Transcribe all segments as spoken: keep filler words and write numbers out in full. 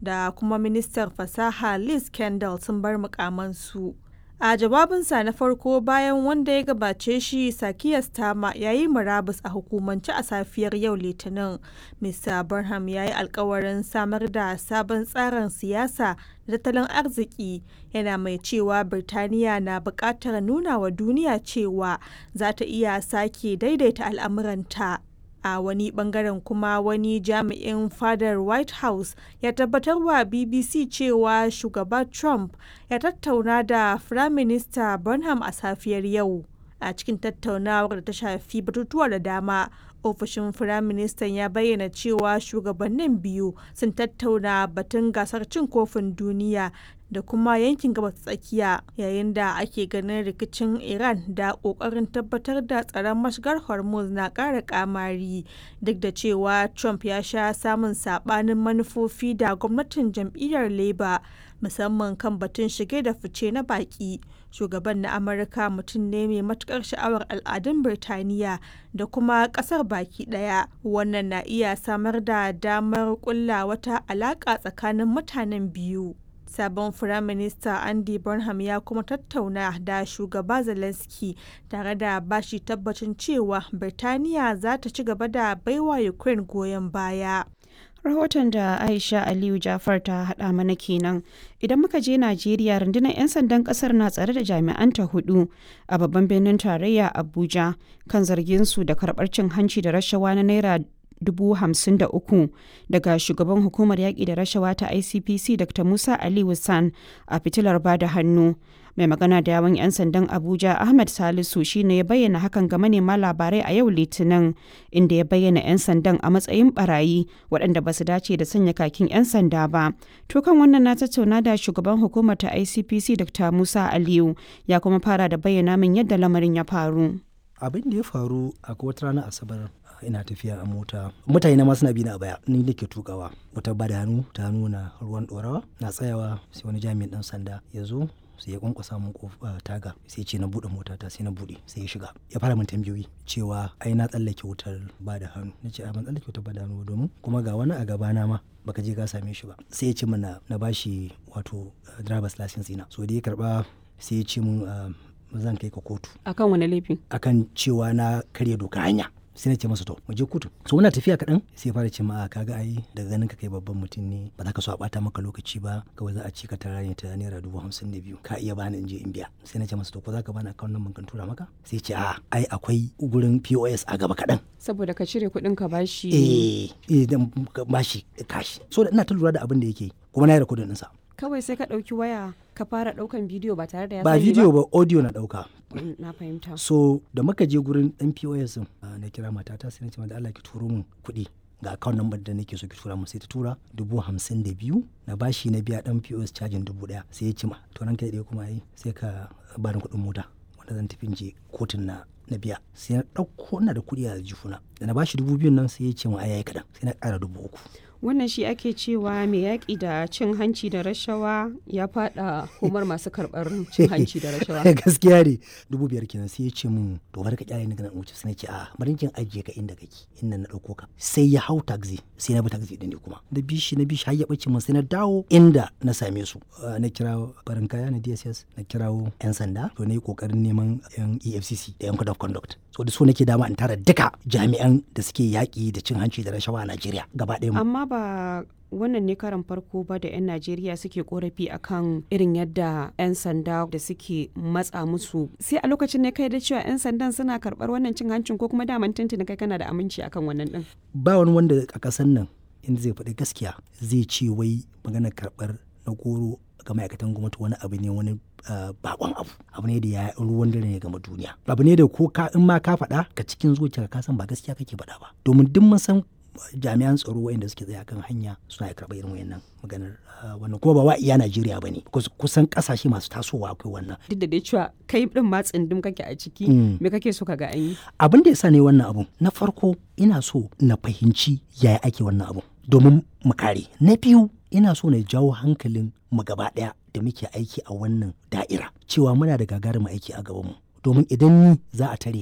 da kuma ministar fasaha Liz Kendall sun bar mukamansu. A jawabinsa na farko bayan wanda ya gabace shi Sakiyar Starmer ya yi murabus a hukumance a safiyar yau Litinin, Mista Burnham ya yi alkawarin samar da sabon tsarin siyasa da tattalin arziki, yana mai cewa Birtaniya na buƙatar nuna wa duniya cewa za ta iya sake daidaita al'amuranta. A wani bangaren kuma, wani jami'in fadar White House ya tabbatar wa B B C cewa shugaba Trump ya tattauna da Firaminista Burnham a safiyar yau. A cikin tattaunawar da ta shafi batutuwa da dama, ofishin Firaministan ya bayyana cewa shugabannin biyu sun tattauna batun gasar cin kofin duniya da kuma yankin Gabas ta Tsakiya, yayin da ake ganin rikicin Iran da ƙoƙarin tabbatar da tsaron mashigar Hormuz na ƙara ƙamari, duk da cewa Trump ya sha samun saɓanin manufofi da gwamnatin jam'iyyar Labour, musamman kan batun shige da fice na baƙi. Shugaban na Amurka mutum ne mai matuƙar sha'awar al'adun Birtaniya da kuma ƙasar baki ɗaya. Wannan na iya samar da damar ƙulla wata alaƙa tsakanin mutanen biyu. Sabon Firaminista Andy Burnham ya kuma tattauna da Shugaba Zelensky tare da bashi tabbacin cewa Birtaniya za ta ci gaba da baiwa Ukraine goyon baya. Rahoton da Aisha Aliyu Jafar ta haɗa mana kenan. Idan muka je Najeriya, rundunar 'yan sandan ƙasar na tsare da jami'anta hudu a babban birnin tarayya Abuja kan zargin su da karɓar cin hanci da rashawa na naira dubu hamsin da uku daga shugaban hukumar yaƙi da rashawa ta I C P C Dr Musa Ali Wissan a fitilar bada hannu. Mai magana da yawun 'yan sandan Abuja Ahmed Salisu shine ya bayyana hakan ga manema labarai a yau Litinin, inda ya bayyana 'yan sandan a matsayin barayi waɗanda ba su dace da sanya kakin 'yan sanda ba. To kan wannan na tattauna da shugaban hukumar ta I C P C Dr Musa Aliyu, ya kuma fara da bayyana min yadda lamarin ya faru. Abin da ya faru a wata ranar Asabar, ina tafiya a mota, mutane na ma suna bi na a baya, ni nake tukawa, wata bada hannu ta nuna ruwan dorawa, na tsayawa sai wani jami'in dan sanda ya zo sai ya kwankwasa mun kofa taga, sai ce na bude mota ta, sai na bude, sai ya shiga ya fara min tambayoyi cewa ai na tsallake wutar bada hannu. Nace a ban tsallake wutar bada hannu domin kuma ga wani a gaba na ma baka je ka same shi ba. Sai ya ce mana na bashi wato driver's license ina, so da ya karba sai ya ce mun zan kai ka kotu. Akan wani laifi? Akan cewa na karya doka hanya. Sai na ce masa to mu je kotu. So muna tafiya kaɗan sai fara ce ma kaga ai daga ganin ka kai babban mutum ne, ba za ka so a bata maka lokaci ba, kawai za a ci ka tara ne ta naira dubu hamsin da biyu, ka iya bani in je in biya. Sai na ce masa to ko za ka bani akawun nan kan tura maka? Sai ce a ai akwai gurin P O S a gaba kaɗan. Saboda ka cire kuɗin ka bashi. Eh eh dan bashi kashi. So da ina ta lura da abin da yake kuma na yi rikodin ɗinsa. Kawai sai ka ɗauki waya ka fara ɗaukan bidiyo ba tare da ya sani ba? Ba bidiyo ba, audio na ɗauka. Na fahimta. So da muka je gurin ɗan P O S na kira matata sai na ce da Allah ki turo mun kuɗi ga account number da nake so ki tura mun, sai ta tura dubu hamsin da biyu na bashi na biya ɗan P O S cajin dubu ɗaya. Sai ya ce ma to ranka ɗaya kuma yi sai ka bani kuɗin mota wanda zan tafi je kotun na na biya. Sai na ɗauko ina da kuɗi a jifuna, da na bashi dubu biyun nan sai ya ce ma ai yayi kaɗan, sai na ƙara dubu uku. Wannan shi ake cewa mai yaƙi da cin hanci da rashawa ya faɗa humar masu karɓar cin hanci da rashawa. Gaskiya ne, dubu biyar kenan. Sai ya ce mun to bari ka kyale ni ganin wuce, sai na ce a bari kin ajiye ka inda kake, inda na ɗauko ka. Sai ya hau taxi, sai na bi taxi ɗin ne kuma da bishi na bishi har ya ɓace mun, sai na dawo inda na same su. Na kira barin kaya na D S S, na kirawo 'yan sanda, to na yi ƙoƙarin neman 'yan E F C C da 'yan code of conduct. So da so nake dama in tara duka jami'an da suke yaƙi da cin hanci da rashawa a Najeriya gaba ɗaya. Amma ba wannan ne karan farko ba da 'yan Najeriya suke korafi akan irin yadda 'yan sanda da suke matsa musu. Sai a lokacin ne kai da cewa 'yan sandan suna karɓar wannan cin hancin, ko kuma daman tuntuni kai kana da aminci akan wannan din? Ba wani wanda a ƙasar nan inda zai faɗi gaskiya zai ce wai maganar karɓar na goro ga ma'aikatan gwamnati wani abu ne, wani bakon abu abu ne da ya ruwan dare ne game duniya, abu ne da ko ka in ma ka faɗa ka cikin zuciya ka san ba gaskiya kake faɗa ba, domin duk mun san jami'an tsaro wayanda suke tsaye kan hanya suna karɓar irin wayannan maganar wannan, kuma ba wa iya Najeriya bane, kusan kasashe masu tasowa akwai wannan. Duk da dai cewa kai din ma tsindin kake a ciki, me kake so ka ga an yi? Abin da yasa ne wannan abun, na farko ina so na fahimci yaya ake wannan abun domin mu kare. Na biyu ina so na jawo hankalin mu gaba daya da muke aiki a wannan da'ira cewa muna da gagarumin aiki a gabanmu, domin idan ni za a tare ni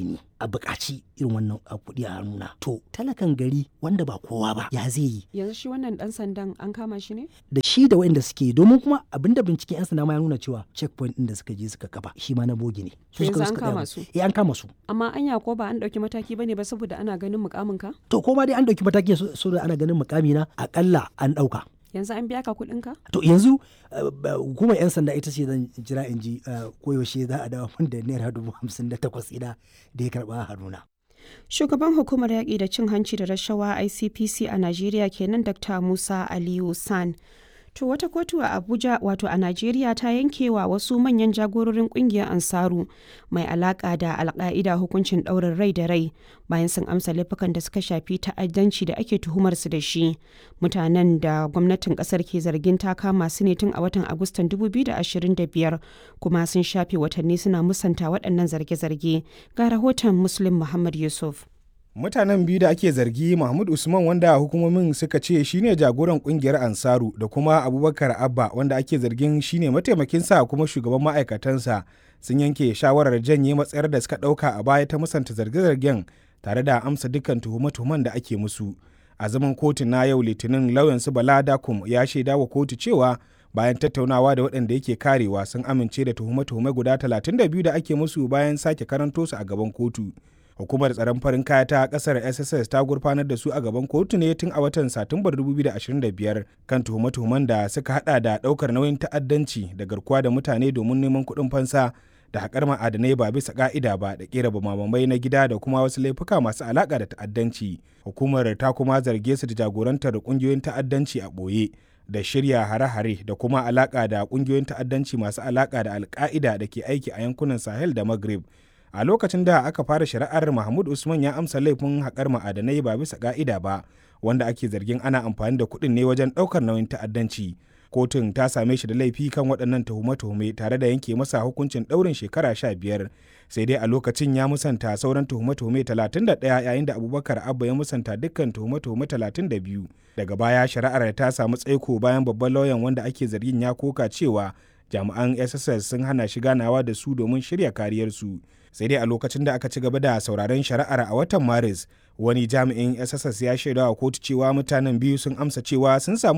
a buƙaci irin wannan kuɗi a hannuna to talakan gari wanda ba kowa ba ya zai yi. Yanzu shi wannan ɗan sandan an kama shi ne? Da shi da waɗanda suke domin kuma abinda binciken 'yan sanda ma ya nuna cewa checkpoint ɗin da suka je suka kafa shi ma na bogi ne. Yanzu an kama su? Eh an kama su. Amma anya ko ba an ɗauki mataki bane ba saboda ana ganin mukamin ka? To ko ma dai an ɗauki mataki so da ana ganin mukami na akalla an ɗauka. Yanzu an biya ka kuɗin ka? To yanzu hukumar 'yan sanda ita ce zan jira in ji koyaushe za a dawo min da naira dubu hamsin da takwas ina da ya karɓa Haruna. Shugaban hukumar yaƙi da cin hanci da rashawa I C P C a Najeriya kenan Dr. Musa Aliyu San. To wata kotu a Abuja wato a Najeriya ta yankewa wasu manyan jagororin kungiyar Ansaru mai alaka da Alka'ida hukuncin ɗaurin rai da rai bayan sun amsa laifukan da suka shafi ta'addanci da ake tuhumar su da shi. Mutanen da gwamnatin kasar ke zargin ta kama su ne tun a watan Agustan dubu biyu da ashirin da biyar kuma sun shafe watanni suna musanta waɗannan zarge-zarge. Ga rahoton Muslim Muhammad Yusuf. Mutanen biyu da ake zargi Mahmud Usman wanda hukumomin suka ce shine jagoran kungiyar Ansaru da kuma Abubakar Abba wanda ake zargin shine mataimakinsa kuma shugaban ma'aikatansa sun yanke shawarar janye matsayar da suka ɗauka a baya ta musanta zarge-zargen tare da amsa dukkan tuhume-tuhumen da ake musu. A zaman kotun na yau Litinin lauyansu Bala Dakum ya shaida wa kotu cewa bayan tattaunawa da waɗanda yake karewa sun amince da tuhume-tuhume guda talatin da biyu da ake musu bayan sake karanto su a gaban kotu. Hukumar tsaron farin kaya ta kasar S S S ta gurfanar da su a gaban kotu ne tun a watan Satumbar dubu biyu da ashirin da biyar kan tuhume-tuhumen da suka hada da daukar nauyin ta'addanci da garkuwa da mutane domin neman kuɗin fansa da haƙar ma'adanai ba bisa ƙa'ida ba da ƙera bamabamai na gida da kuma wasu laifuka masu alaƙa da ta'addanci. Hukumar ta kuma zarge su da jagorantar ƙungiyoyin ta'addanci a ɓoye da shirya hare-hare da kuma alaƙa da ƙungiyoyin ta'addanci masu alaƙa da Al-Qaida da ke aiki a yankunan Sahel da Maghreb. A lokacin da aka fara shari'ar Mahmud Usman ya amsa laifin haƙar ma'adanai ba bisa ƙa'ida ba wanda ake zargin ana amfani da kuɗin ne wajen ɗaukar nauyin ta'addanci. Kotun ta same shi da laifi kan waɗannan tuhume-tuhume tare da yanke masa hukuncin ɗaurin shekara sha biyar. Sai dai a lokacin ya musanta sauran tuhume-tuhume talatin da ɗaya yayin da Abubakar Abba ya musanta dukkan tuhume-tuhume talatin da biyu. Daga baya shari'ar ta samu tsaiko bayan babban lauyan wanda ake zargin ya koka cewa jami'an S S S sun hana shi ganawa da su domin shirya kariyarsu. Sai dai a lokacin da aka ci gaba da sauraron shari'ar a watan Maris, wani jami'in S S S ya shaidawa kotu cewa mutanen biyu sun amsa cewa sun samu